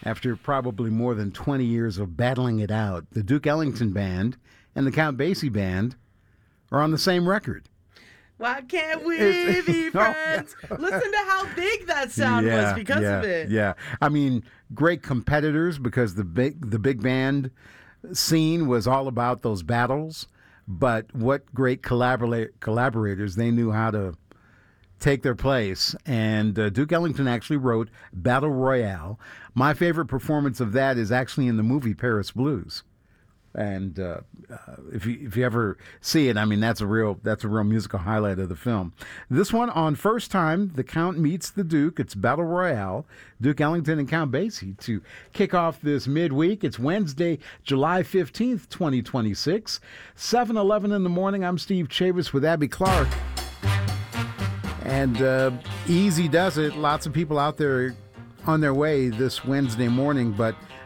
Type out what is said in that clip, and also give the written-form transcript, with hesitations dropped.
after probably more than 20 years of battling it out. The Duke Ellington Band and the Count Basie Band are on the same record. Why can't we be friends? Listen to how big that sound was because of it. Yeah, I mean, great competitors because the big band scene was all about those battles. But what great collaborators. They knew how to take their place. And Duke Ellington actually wrote Battle Royale. My favorite performance of that is actually in the movie Paris Blues. And if you ever see it, I mean, that's a real musical highlight of the film. This one, on First Time, the Count meets the Duke. It's Battle Royale, Duke Ellington and Count Basie to kick off this midweek. It's Wednesday, July 15th, 2026, 7:11 in the morning. I'm Steve Chavis with Abby Clark. And easy does it. Lots of people out there on their way this Wednesday morning, but